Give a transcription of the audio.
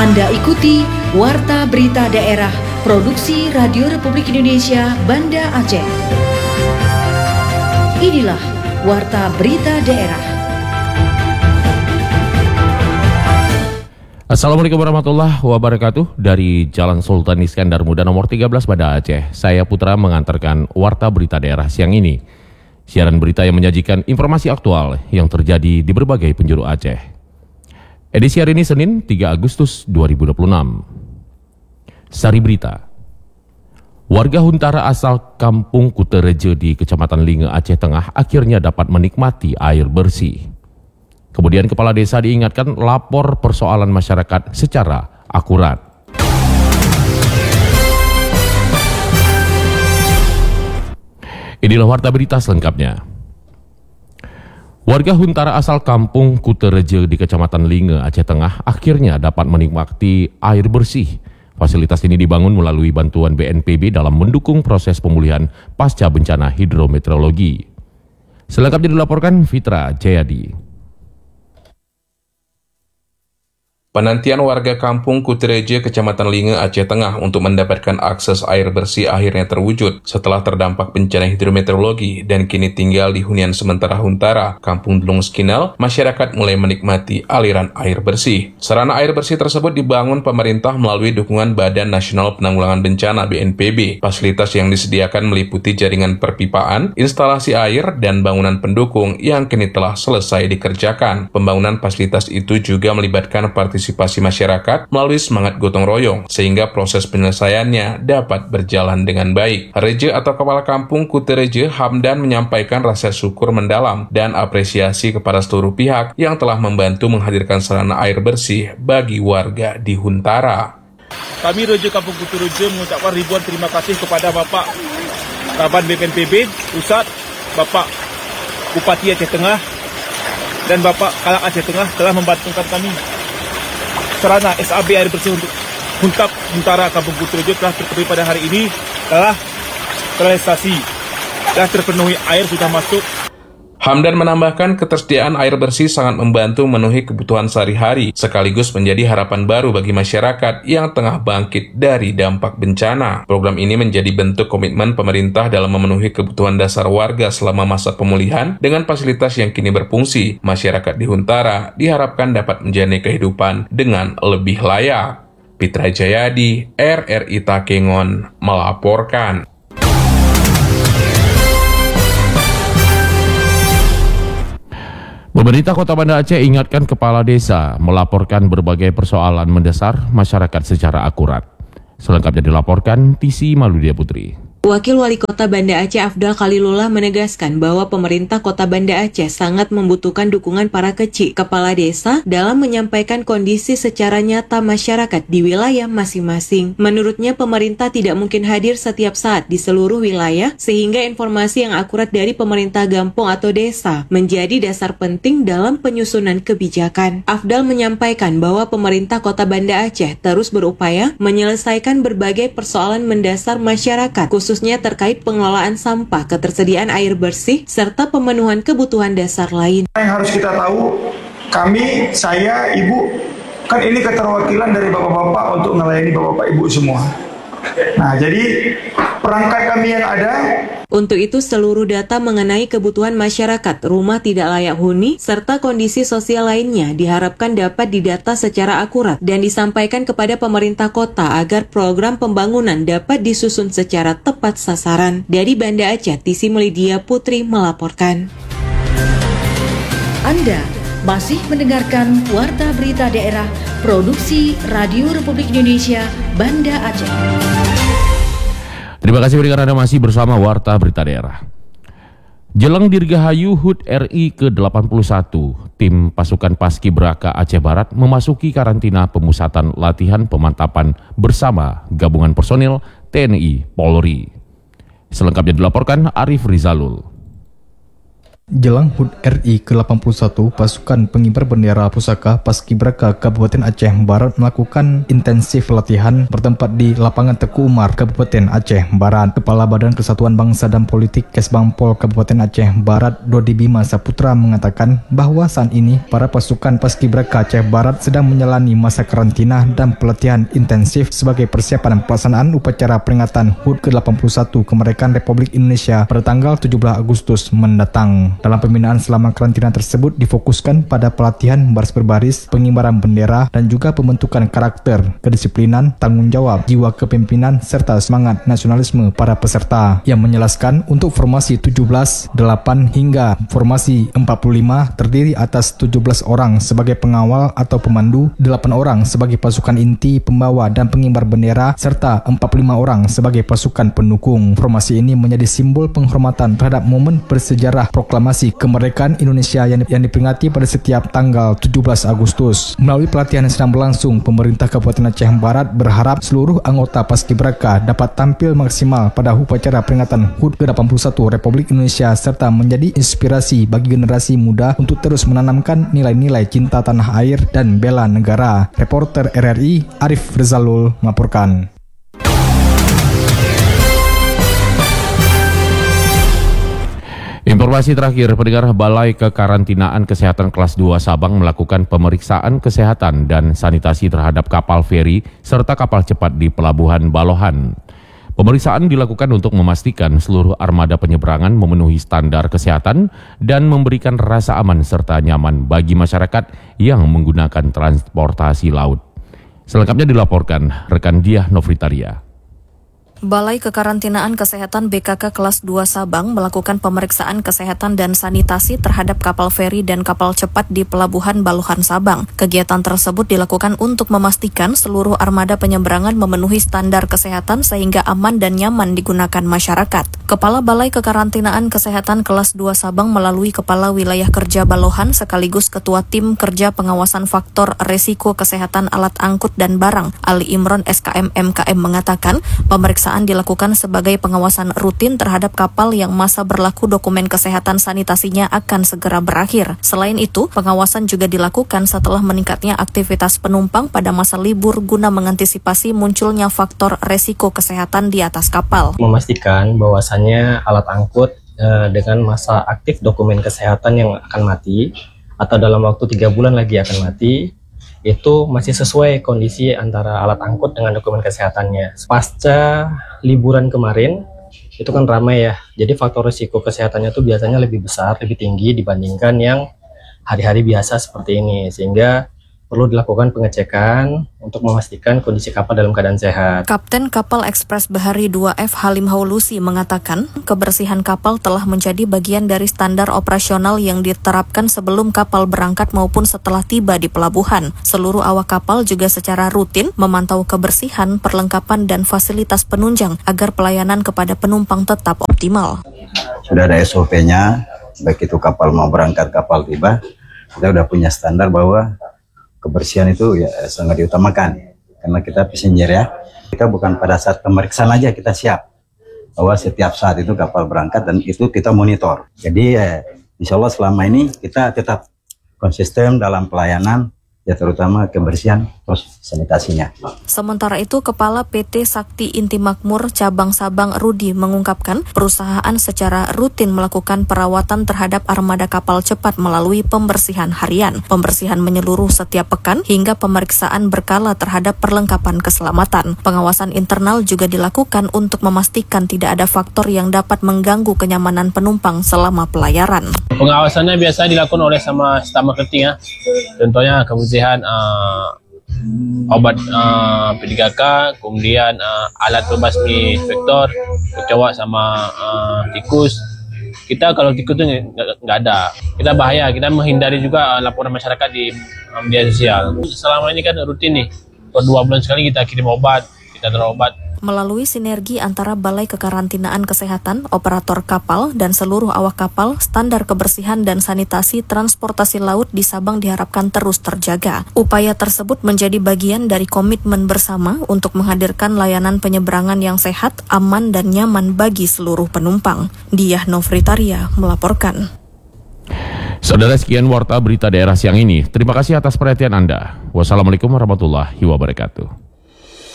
Anda ikuti Warta Berita Daerah Produksi Radio Republik Indonesia Banda Aceh. Inilah Warta Berita Daerah. Assalamualaikum warahmatullahi wabarakatuh. Dari Jalan Sultan Iskandar Muda nomor 13 Banda Aceh, saya Putra mengantarkan Warta Berita Daerah siang ini. Siaran berita yang menyajikan informasi aktual yang terjadi di berbagai penjuru Aceh. Edisi hari ini Senin 3 Agustus 2026. Sari Berita. Warga Huntara asal Kampung Kutereje di Kecamatan Linge, Aceh Tengah akhirnya dapat menikmati air bersih. Kemudian Kepala Desa diingatkan lapor persoalan masyarakat secara akurat. Inilah Warta Berita selengkapnya. Warga Huntara asal Kampung Kutereje di Kecamatan Linge, Aceh Tengah akhirnya dapat menikmati air bersih. Fasilitas ini dibangun melalui bantuan BNPB dalam mendukung proses pemulihan pasca bencana hidrometeorologi. Selengkapnya dilaporkan Fitra Jayadi. Penantian warga Kampung Kutereje, Kecamatan Linge, Aceh Tengah untuk mendapatkan akses air bersih akhirnya terwujud setelah terdampak bencana hidrometeorologi dan kini tinggal di hunian sementara Huntara, Kampung Delung Skinel, masyarakat mulai menikmati aliran air bersih. Sarana air bersih tersebut dibangun pemerintah melalui dukungan Badan Nasional Penanggulangan Bencana BNPB. Fasilitas yang disediakan meliputi jaringan perpipaan, instalasi air, dan bangunan pendukung yang kini telah selesai dikerjakan. Pembangunan fasilitas itu juga melibatkan partisipasi masyarakat melalui semangat gotong royong sehingga proses penyelesaiannya dapat berjalan dengan baik. Reje atau Kepala Kampung Kutereje Hamdan menyampaikan rasa syukur mendalam dan apresiasi kepada seluruh pihak yang telah membantu menghadirkan sarana air bersih bagi warga di Huntara. Kami Reje Kampung Kutereje mengucapkan ribuan terima kasih kepada Bapak Kaban BNPB Pusat, Bapak Bupati Aceh Tengah, dan Bapak Kalak Aceh Tengah telah membantukan kami. Sarana SAB air bersih untuk Huntara Kampung Kutereje telah terpenuhi pada hari ini, telah terrealisasi, telah terpenuhi, air sudah masuk. Hamdan menambahkan ketersediaan air bersih sangat membantu memenuhi kebutuhan sehari-hari, sekaligus menjadi harapan baru bagi masyarakat yang tengah bangkit dari dampak bencana. Program ini menjadi bentuk komitmen pemerintah dalam memenuhi kebutuhan dasar warga selama masa pemulihan dengan fasilitas yang kini berfungsi. Masyarakat di Huntara diharapkan dapat menjalani kehidupan dengan lebih layak. Fitra Jayadi, RRI Takengon, melaporkan. Pemerintah Kota Banda Aceh ingatkan Kepala Desa melaporkan berbagai persoalan mendasar masyarakat secara akurat. Selengkapnya dilaporkan Tisi Maludia Putri. Wakil Wali Kota Banda Aceh Afdal Khalilullah menegaskan bahwa pemerintah Kota Banda Aceh sangat membutuhkan dukungan para kecil kepala desa dalam menyampaikan kondisi secara nyata masyarakat di wilayah masing-masing. Menurutnya pemerintah tidak mungkin hadir setiap saat di seluruh wilayah sehingga informasi yang akurat dari pemerintah kampung atau desa menjadi dasar penting dalam penyusunan kebijakan. Afdal menyampaikan bahwa pemerintah Kota Banda Aceh terus berupaya menyelesaikan berbagai persoalan mendasar masyarakat khususnya terkait pengelolaan sampah, ketersediaan air bersih, serta pemenuhan kebutuhan dasar lain. Yang harus kita tahu, kami, saya, ibu, kan ini keterwakilan dari bapak-bapak untuk melayani bapak-bapak ibu semua. Nah, jadi perangkat kami yang ada. Untuk itu seluruh data mengenai kebutuhan masyarakat, rumah tidak layak huni, serta kondisi sosial lainnya diharapkan dapat didata secara akurat dan disampaikan kepada pemerintah kota agar program pembangunan dapat disusun secara tepat sasaran. Dari Banda Aceh, Tisi Melidia Putri melaporkan. Anda masih mendengarkan Warta Berita Daerah Produksi Radio Republik Indonesia Banda Aceh. Terima kasih karena Anda masih bersama Warta Berita Daerah. Jelang Dirgahayu HUT RI ke-81, tim pasukan Paskibraka Aceh Barat memasuki karantina pemusatan latihan pemantapan bersama gabungan personil TNI Polri. Selengkapnya dilaporkan Arif Rizalul. Jelang HUT RI ke-81, pasukan pengibar bendera pusaka Paskibraka Kabupaten Aceh Barat melakukan intensif latihan bertempat di lapangan Teku Umar, Kabupaten Aceh Barat. Kepala Badan Kesatuan Bangsa dan Politik Kesbangpol Kabupaten Aceh Barat, Dodi Bima Saputra mengatakan bahwa saat ini para pasukan Paskibraka Aceh Barat sedang menjalani masa karantina dan pelatihan intensif sebagai persiapan pelaksanaan upacara peringatan HUT ke-81 kemerdekaan Republik Indonesia pada tanggal 17 Agustus mendatang. Dalam pembinaan selama karantina tersebut difokuskan pada pelatihan baris berbaris, pengibaran bendera, dan juga pembentukan karakter, kedisiplinan, tanggung jawab, jiwa kepemimpinan, serta semangat nasionalisme para peserta. Yang menjelaskan untuk formasi 17, 8 hingga formasi 45 terdiri atas 17 orang sebagai pengawal atau pemandu, 8 orang sebagai pasukan inti, pembawa dan pengibar bendera, serta 45 orang sebagai pasukan pendukung. Formasi ini menjadi simbol penghormatan terhadap momen bersejarah proklamasi kemerdekaan Indonesia yang diperingati pada setiap tanggal 17 Agustus. Melalui pelatihan yang sedang berlangsung, pemerintah Kabupaten Aceh Barat berharap seluruh anggota Paskibraka dapat tampil maksimal pada upacara peringatan HUT ke-81 Republik Indonesia serta menjadi inspirasi bagi generasi muda untuk terus menanamkan nilai-nilai cinta tanah air dan bela negara. Reporter RRI Arif Rizalul melaporkan. Informasi terakhir, pendengar, Balai Kekarantinaan Kesehatan Kelas 2 Sabang melakukan pemeriksaan kesehatan dan sanitasi terhadap kapal feri serta kapal cepat di Pelabuhan Balohan. Pemeriksaan dilakukan untuk memastikan seluruh armada penyeberangan memenuhi standar kesehatan dan memberikan rasa aman serta nyaman bagi masyarakat yang menggunakan transportasi laut. Selengkapnya dilaporkan rekan Diah Novitaria. Balai Kekarantinaan Kesehatan BKK Kelas 2 Sabang melakukan pemeriksaan kesehatan dan sanitasi terhadap kapal feri dan kapal cepat di Pelabuhan Balohan Sabang. Kegiatan tersebut dilakukan untuk memastikan seluruh armada penyeberangan memenuhi standar kesehatan sehingga aman dan nyaman digunakan masyarakat. Kepala Balai Kekarantinaan Kesehatan Kelas 2 Sabang melalui Kepala Wilayah Kerja Balohan sekaligus Ketua Tim Kerja Pengawasan Faktor Resiko Kesehatan Alat Angkut dan Barang, Ali Imron SKM MKM mengatakan, pemeriksaan dilakukan sebagai pengawasan rutin terhadap kapal yang masa berlaku dokumen kesehatan sanitasinya akan segera berakhir. Selain itu, pengawasan juga dilakukan setelah meningkatnya aktivitas penumpang pada masa libur guna mengantisipasi munculnya faktor resiko kesehatan di atas kapal. Memastikan bahwasannya alat angkut dengan masa aktif dokumen kesehatan yang akan mati atau dalam waktu 3 bulan lagi akan mati, itu masih sesuai kondisi antara alat angkut dengan dokumen kesehatannya. Pasca liburan kemarin, itu kan ramai ya, jadi faktor risiko kesehatannya itu biasanya lebih besar, lebih tinggi dibandingkan yang hari-hari biasa seperti ini, sehingga perlu dilakukan pengecekan untuk memastikan kondisi kapal dalam keadaan sehat. Kapten Kapal Ekspres Bahari 2F Halim Haulusi mengatakan, kebersihan kapal telah menjadi bagian dari standar operasional yang diterapkan sebelum kapal berangkat maupun setelah tiba di pelabuhan. Seluruh awak kapal juga secara rutin memantau kebersihan, perlengkapan, dan fasilitas penunjang agar pelayanan kepada penumpang tetap optimal. Sudah ada SOP-nya, baik itu kapal mau berangkat, kapal tiba, kita sudah punya standar bahwa kebersihan itu ya sangat diutamakan karena kita passenger ya. Kita bukan pada saat pemeriksaan aja kita siap, bahwa setiap saat itu kapal berangkat dan itu kita monitor. Jadi insya Allah selama ini kita tetap konsisten dalam pelayanan, ya terutama kebersihan terus sanitasinya. Sementara itu, Kepala PT Sakti Inti Makmur Cabang Sabang Rudi mengungkapkan perusahaan secara rutin melakukan perawatan terhadap armada kapal cepat melalui pembersihan harian, pembersihan menyeluruh setiap pekan hingga pemeriksaan berkala terhadap perlengkapan keselamatan. Pengawasan internal juga dilakukan untuk memastikan tidak ada faktor yang dapat mengganggu kenyamanan penumpang selama pelayaran. Pengawasannya biasa dilakukan oleh sama staf marketing ya. Contohnya kebersihan obat P3K, kemudian alat pembasmi vektor, kecoak sama tikus. Kita kalau tikus itu nggak ada. Kita bahaya, kita menghindari juga laporan masyarakat di media sosial. Selama ini kan rutin nih, per 2 bulan sekali kita kirim obat, kita taruh obat. Melalui sinergi antara Balai Kekarantinaan Kesehatan, operator kapal, dan seluruh awak kapal, standar kebersihan dan sanitasi transportasi laut di Sabang diharapkan terus terjaga. Upaya tersebut menjadi bagian dari komitmen bersama untuk menghadirkan layanan penyeberangan yang sehat, aman, dan nyaman bagi seluruh penumpang. Diah Novitaria melaporkan. Saudara, sekian Warta Berita Daerah siang ini. Terima kasih atas perhatian Anda. Wassalamualaikum warahmatullahi wabarakatuh.